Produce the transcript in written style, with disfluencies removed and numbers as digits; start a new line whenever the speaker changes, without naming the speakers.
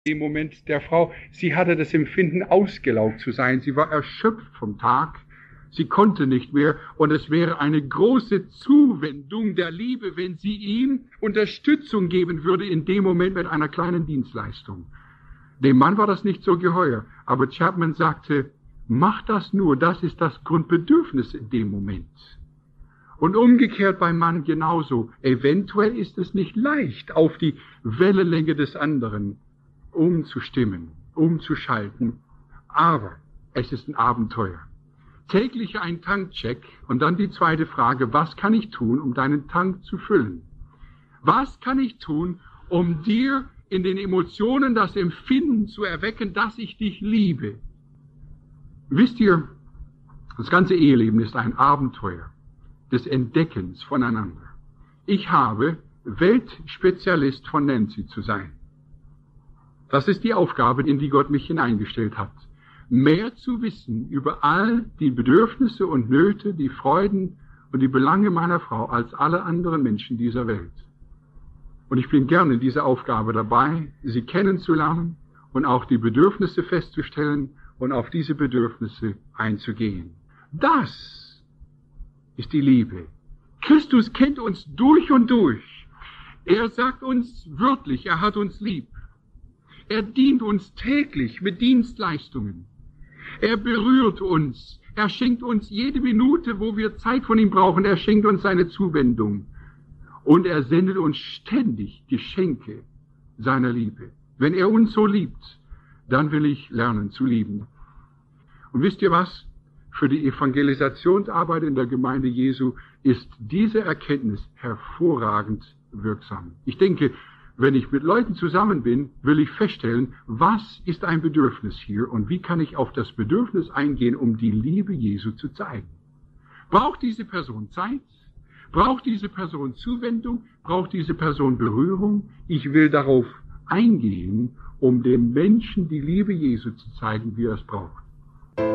Im Moment der Frau, sie hatte das Empfinden, ausgelaugt zu sein. Sie war erschöpft vom Tag. Sie konnte nicht mehr. Und es wäre eine große Zuwendung der Liebe, wenn sie ihm Unterstützung geben würde in dem Moment mit einer kleinen Dienstleistung. Dem Mann war das nicht so geheuer. Aber Chapman sagte, mach das nur. Das ist das Grundbedürfnis in dem Moment. Und umgekehrt beim Mann genauso. Eventuell ist es nicht leicht, auf die Wellenlänge des anderen umzustimmen, umzuschalten. Aber es ist ein Abenteuer. Täglich ein Tankcheck und dann die zweite Frage, was kann ich tun, um deinen Tank zu füllen? Was kann ich tun, um dir in den Emotionen das Empfinden zu erwecken, dass ich dich liebe? Wisst ihr, das ganze Eheleben ist ein Abenteuer des Entdeckens voneinander. Ich habe Weltspezialist von Nancy zu sein. Das ist die Aufgabe, in die Gott mich hineingestellt hat. Mehr zu wissen über all die Bedürfnisse und Nöte, die Freuden und die Belange meiner Frau als alle anderen Menschen dieser Welt. Und ich bin gerne in dieser Aufgabe dabei, sie kennenzulernen und auch die Bedürfnisse festzustellen und auf diese Bedürfnisse einzugehen. Das ist die Liebe. Christus kennt uns durch und durch. Er sagt uns wörtlich, er hat uns lieb. Er dient uns täglich mit Dienstleistungen. Er berührt uns. Er schenkt uns jede Minute, wo wir Zeit von ihm brauchen. Er schenkt uns seine Zuwendung. Und er sendet uns ständig Geschenke seiner Liebe. Wenn er uns so liebt, dann will ich lernen zu lieben. Und wisst ihr was? Für die Evangelisationsarbeit in der Gemeinde Jesu ist diese Erkenntnis hervorragend wirksam. Ich denke, wenn ich mit Leuten zusammen bin, will ich feststellen, was ist ein Bedürfnis hier und wie kann ich auf das Bedürfnis eingehen, um die Liebe Jesu zu zeigen. Braucht diese Person Zeit? Braucht diese Person Zuwendung? Braucht diese Person Berührung? Ich will darauf eingehen, um dem Menschen die Liebe Jesu zu zeigen, wie er es braucht.